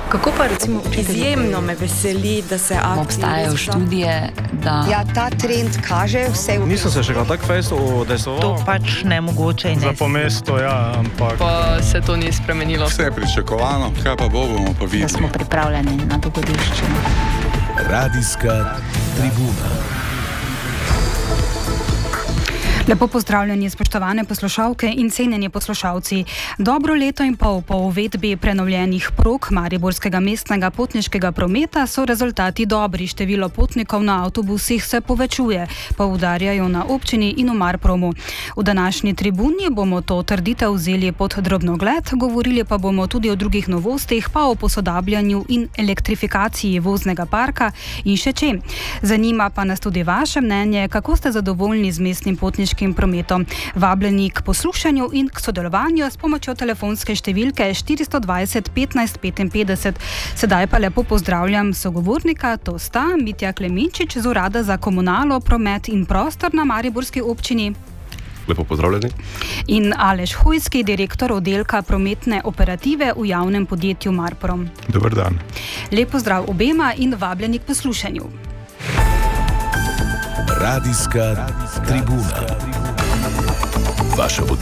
Kako pa recimo izjemno me veseli, da se obstajajo študije, da... Ja, ta trend kaže vse... Nisem se še ga tak fejst odesoval. To pač nemogoče in Za po mesto, ja, ampak... Pa se to ni spremenilo. Vse je pričakovano, kaj pa bomo pa videli. Da smo pripravljeni na dogodivščino. Radijska tribuna. Lepo pozdravljeni, spoštovane poslušalke in cenjeni poslušalci. Dobro leto in pol po uvedbi prenovljenih prog mariborskega mestnega potniškega prometa so rezultati dobri. Število potnikov na avtobusih se povečuje, poudarjajo na občini in v Marpromu. V današnji tribuni bomo to trditev vzeli pod drobnogled, govorili pa bomo tudi o drugih novostih, pa o posodabljanju in elektrifikaciji voznega parka in še čem. Zanima pa nas tudi vaše mnenje, kako ste zadovoljni z mestnim potniškim prometom. Vabljeni k poslušanju in k sodelovanju s pomočjo telefonske številke 420 15 55. Sedaj pa lepo pozdravljam sogovornika, to sta Mitja Klemenčič z Urada za komunalo, promet in prostor na mariborski občini. Lepo pozdravljeni. In Aleš Hojski, direktor oddelka prometne operative v javnem podjetju Marprom. Dober dan. Lep pozdrav obema in vabljeni k poslušanju. Radijska tribuna. Vaša